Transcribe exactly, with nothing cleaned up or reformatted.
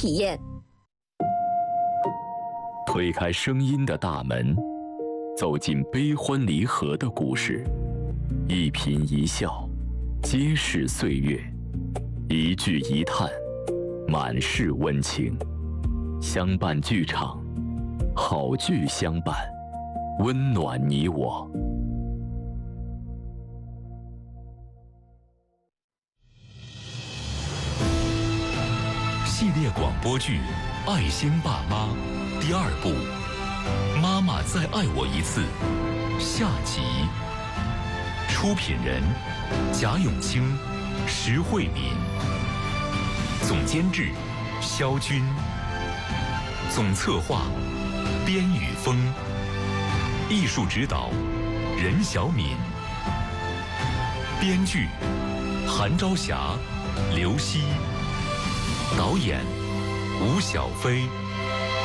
体验。 推开声音的大门，走进悲欢离合的故事，一颦一笑，皆是岁月；一句一叹，满是温情。相伴剧场，好剧相伴，温暖你我。 系列广播剧《爱心爸妈》第二部《妈妈再爱我一次》下集。出品人贾永清、石慧敏，总监制肖军，总策划边宇峰，艺术指导任小敏，编剧韩朝霞、刘希，导演吴小飞。